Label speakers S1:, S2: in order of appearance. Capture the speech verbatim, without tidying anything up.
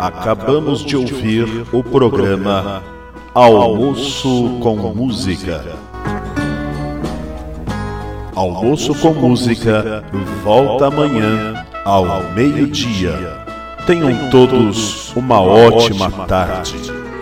S1: Acabamos de ouvir o programa Almoço com Música. Almoço com Música volta amanhã ao meio-dia. Tenham todos uma ótima tarde.